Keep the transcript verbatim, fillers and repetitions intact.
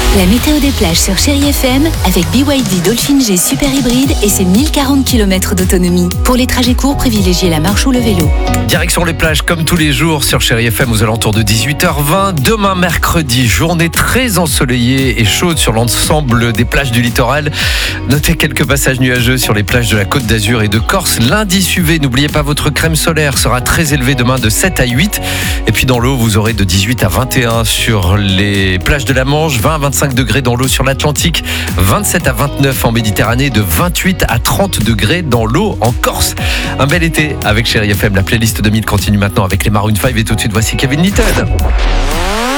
La météo des plages sur Chérie F M avec B Y D Dolphin G Super Hybride et ses mille quarante kilomètres d'autonomie. Pour les trajets courts, privilégiez la marche ou le vélo. Direction les plages comme tous les jours sur Chérie F M aux alentours de dix-huit heures vingt. Demain mercredi, journée très ensoleillée et chaude sur l'ensemble des plages du littoral. Notez quelques passages nuageux sur les plages de la Côte d'Azur et de Corse. L'indice U V, n'oubliez pas votre crème solaire, sera très élevé demain de sept à huit. Et puis dans l'eau, vous aurez de dix-huit à vingt et un sur les plages de la Manche, vingt à vingt-cinq degrés dans l'eau sur l'Atlantique, vingt-sept à vingt-neuf en Méditerranée, de vingt-huit à trente degrés dans l'eau en Corse. Un bel été avec Chérie F M. La playlist de Mille continue maintenant avec les Maroon cinq et tout de suite voici Kevin Little.